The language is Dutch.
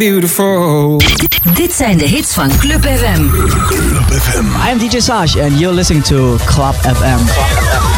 Beautiful. Dit zijn de hits van Club FM. Club FM. I am DJ Sash and you're listening to Club FM.